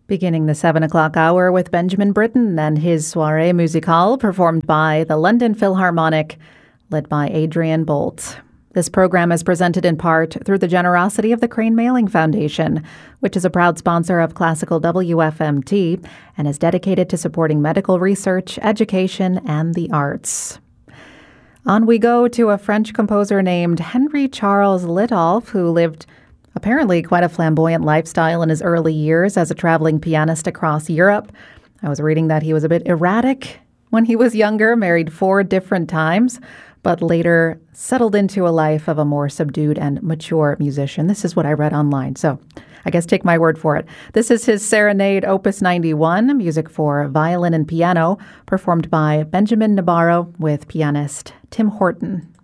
Beginning the 7 o'clock hour with Benjamin Britten and his Soirée Musicale, performed by the London Philharmonic, led by Adrian Bolt. This program is presented in part through the generosity of the Crane Mailing Foundation, which is a proud sponsor of Classical WFMT and is dedicated to supporting medical research, education, and the arts. On we go to a French composer named Henry Charles Litolff, who lived apparently quite a flamboyant lifestyle in his early years as a traveling pianist across Europe. I was reading that he was a bit erratic when he was younger, married 4 different times, but later settled into a life of a more subdued and mature musician. This is what I read online, so I guess take my word for it. This is his Serenade Opus 91, music for violin and piano, performed by Benjamin Nabarro with pianist Tim Horton.